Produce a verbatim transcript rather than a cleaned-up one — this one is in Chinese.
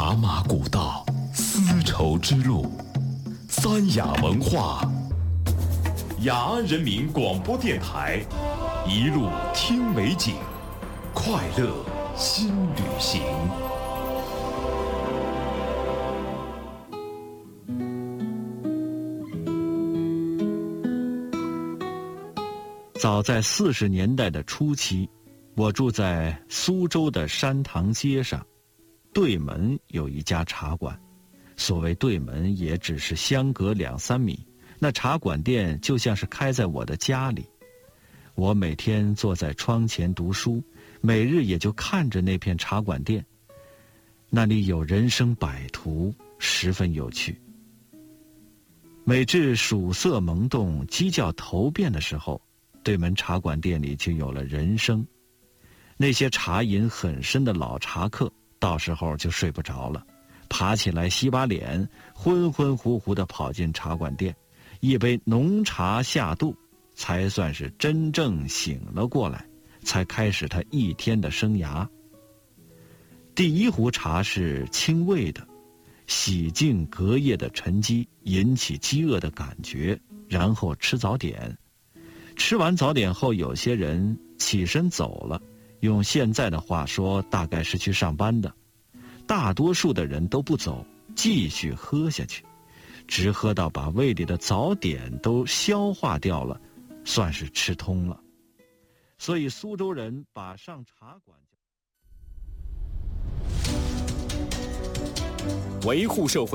茶马古道，丝绸之路，三雅文化。雅安人民广播电台，一路听美景，快乐新旅行。 早在四十年代的初期，我住在苏州的山塘街上，对门有一家茶馆。所谓对门，也只是相隔两三米，那茶馆店就像是开在我的家里。我每天坐在窗前读书，每日也就看着那片茶馆店，那里有人生百途，十分有趣。每至曙色萌动、鸡叫头遍的时候，对门茶馆店里就有了人声。那些茶瘾很深的老茶客，到时候就睡不着了，爬起来洗把脸，昏昏乎乎地跑进茶馆店，一杯浓茶下肚，才算是真正醒了过来，才开始他一天的生涯。第一壶茶是清味的，洗净隔夜的沉积，引起饥饿的感觉，然后吃早点。吃完早点后，有些人起身走了，用现在的话说，大概是去上班的。大多数的人都不走，继续喝下去，直喝到把胃里的早点都消化掉了，算是吃通了。所以苏州人把上茶馆维护社会